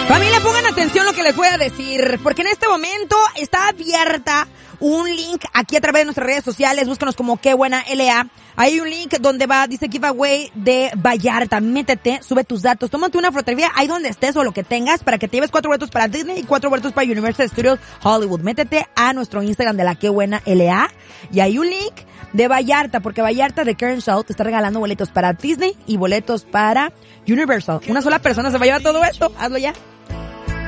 Familia, pongan atención lo que les voy a decir, porque en este momento está abierta un link aquí a través de nuestras redes sociales. Búscanos como Qué Buena LA. Hay un link donde dice giveaway de Vallarta. Métete, sube tus datos, tómate una fotografía ahí donde estés o lo que tengas para que te lleves 4 boletos para Disney y 4 boletos para Universal Studios Hollywood. Métete a nuestro Instagram de la Qué Buena LA y hay un link de Vallarta, porque Vallarta de Karen Shaw te está regalando boletos para Disney y boletos para Universal. Una sola persona se va a llevar todo esto. Hazlo ya.